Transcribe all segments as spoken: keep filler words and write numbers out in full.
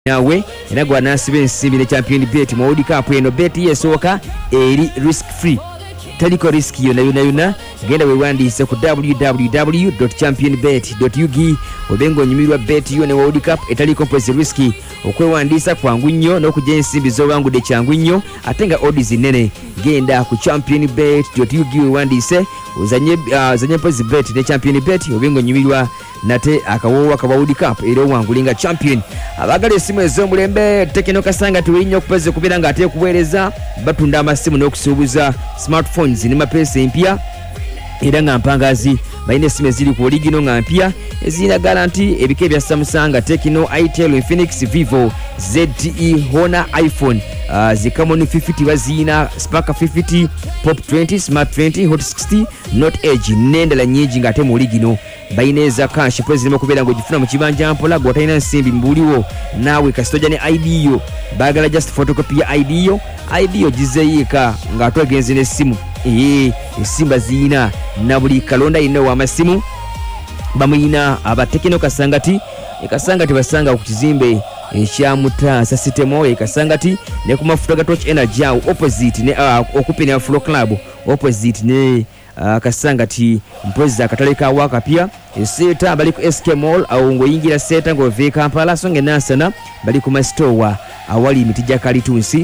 nawe era gwa nasibe ensimbi ne champion bet mu World Cup eno bet yesoka eri risk free taliko risk yona yona yona genda wewandiise ku w w w dot champion bet dot u g obengo nyumirwa bet yone World Cup etaliko mpozzi riski okwewandiisa kwangu nnyo n'okujja ensimbi z'obangudde kyangu nnyo ate nga odds nene genda ku champion bet dot u g wewandiise uzanye uh, zanye mpozzi bet ne champion bet obengo nyumirwa nate akawowa ka World Cup era wangulinga champion abagale simu ez'omulembe Tekno Kasanga tuwinyo okupeze kubira nga ate kuweereza batunda amasimu n'okusuubuza smartphones ne mapesa empya era nga mpangazi bayine simu eziri ku oligino nga mpya ezina guarantee ebike bya Samsung, Tekno, Itel, Infinix, Vivo, Z T E, Honor, iPhone uh, zikamoni fifty bazina Spark fifty, Pop twenty, Smart twenty, Hot sixty, Note Edge nendala nyingi nga ate mu oligino bayineza cash president mukubera ngo gifuna mu kibanja mpola gotayina nsimbi mbuliwo nawe kasitoja ne I D yo bagala just photocopy ya I D yo I D yo gizeyika nga atwagenze ne simu eh esimba zina na buli kalonda ino wa masimu bamuyina aba Tekno Kasangati ekasangati basanga ku kizimbe ekya Mutasa Sitemo ekasangati ne ku mafuta ga Torch Energy opposite ne uh, okupina Flow Club opposite ne Uh, Kasangati mpozi akataleka waka pia eseta bali ku S K Mall au ngoyingira seta ngo ve Kampala songe nasana bali ku mastowa awali mitija kalitunsi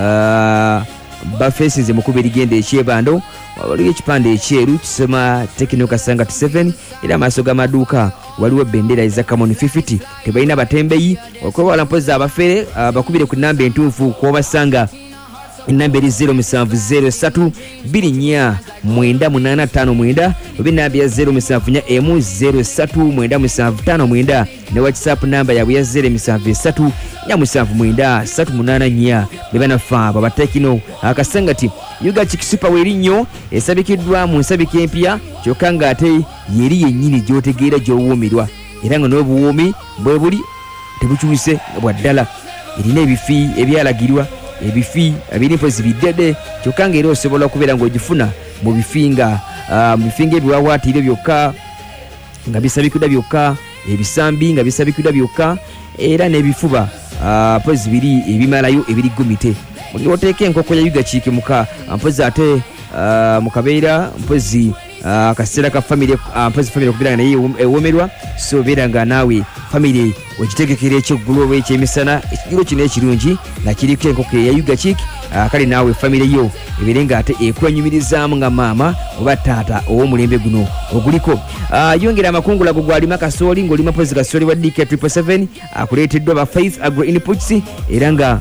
uh, bafeses mukubiri gende ekyebando wali ekipande ekyeru kisema Tekno Kasangati seven era masoga maduka waliwo bendera eza Camon fifty tebaina batembeyi okwewala mpozi abafere uh, bakubire ku namba entuufu ko basanga inamberi zero misanvu zero satu biri nya mwenda munana tano mwenda obinambi ya zero misanvu nya emu zero satu mwenda misanvu tano mwenda ne WhatsApp namba ya ya zero misanvu satu nya misanvu mwenda satu munana nya bebana fa baba Tekno Akasangati yuga chikisupa werinyo esabikidwa mu nsabike empya kyokanga ate yeri yennyini gyotegeera gyowumirwa era nga n'obuwumi bwe buli tebukyuse bwaddala erina ebifi ebyalagirwa ebifi abiripo zibidede kyokanga era osobola okubeera ng'ogifuna mu bifinga uh, mu bifinga ebiwawaatire byokka nga bisabikidwa byokka ebisambi nga bisabikidwa byokka era n'ebifuba uh, pozi biri ebimalayo ebiri gomite mulioteeka enkoko ya yuga kiike muka mpozi ate uh, mukabeera mpozi Uh, kasera ka family uh, mpozi family okubira naye ewomerwa so beera nga naawe family okitegekera ekyeggulo ekyemisana ekigiro kino ekirungi nga kiriko enkoko ya yuga chick uh, kale naawe family yo ebirenga ate ekwanyumirizaamu nga maama oba taata ow'omulembe guno oguliko uh, yongera amakungula go gwalima kasooli ng'olima pozi kasooli wa D K seven seven akuleeteddwa ba Faith Agro Inputs era nga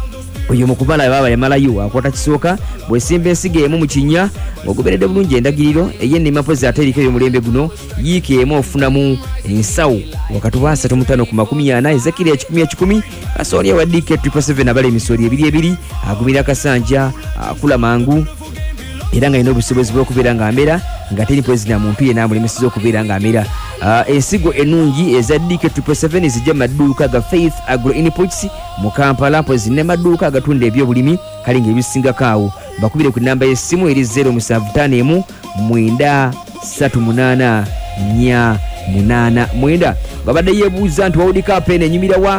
oyo mukubala baba yamalayo akwata kisooka bwesimba ensiga emu mu kinya ogoberedde bulungi endagiriro ey'ennima pozi ate eriko ey'omulembe guno yiika emu ofunamu ensawo wakati wa asatu mu ttaano ku makumi ana ezekiri ekikumi ekikumi kasooli wa D K seven seven abala emisooli ebiri ebiri agumira kasanja akula mangu era nga ina obusobozi bw'okubeera ng'amera nga teri pozi na muntu yenna amulemeseza okubeera ng'amera uh, ensigo ennungi eza D K seven seven zijja maduuka ga Faith Agro Inputs mu Kampala pozi ne maduuka agatunda ebyobulimi kali ng'ebisingako awo bakubire ku namba y'essimu eri zero musanvu ttaano emu mwenda ssatu munaana nnya munaana mwenda babadde yeebuuza nti World Cup eno enyumira wa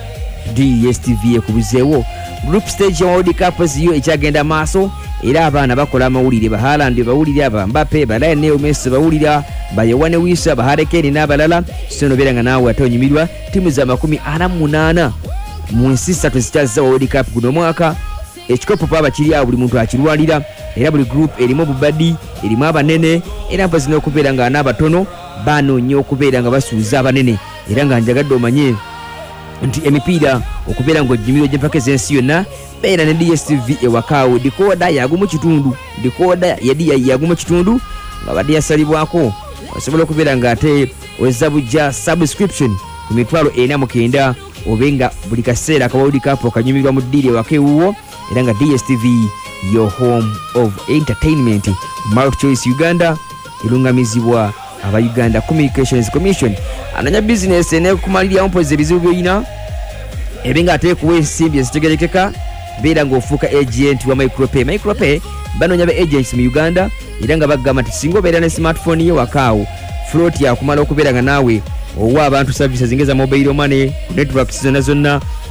D S T V ekubuzeewo group stage ya World Cup ziyo ekyagenda maaso era abaana bakola amawulire ba Haaland bawulira ba Mbappe ba Lionel Messi bawulira ba Yohane Wissa ba Harry Kane n'abalala sono beera nga naawe ate onyumirwa timu za makumi ana mu munaana mu nsi ssatu zikyazza World Cup guno mwaka ekikopo paba kiri awo buli muntu akirwalira era buli group erimu obubadi erimu abanene era mpozi n'okubeera nga n'abatono banoonya okubeera nga basuuza abanene era nga njagadde omanye nti emipiira okubeera ng'ojjimiro gy'empaka ez'ensi yonna beera ne D S T V ewakaawo dikoda yagumu kitundu dikoda yadi yagumu kitundu nga badde yasalibwako osobola okubeera ng'ate ozza bujja subscription ku mitwalo ena mu kenda obenga buli kaseera aka World Cup okanyumirwa mu ddiiri ewaka ewuwo era nga D S T V your home of entertainment. Mark Choice Uganda ilungamizibwa aba Uganda Communications Commission ananya business ene kumalira mpoze bizibu byina ebenga ate kuwe ensimbi ezitegerekeka beera ng'ofuuka agent wa Micropay. Micropay banoonya ba agents mu Uganda era nga bagamba nti singa obeera ne smartphone yo wakaawo float yakumala okubeera nga naawe owa abantu services ngeza mobile money networks zonna zonna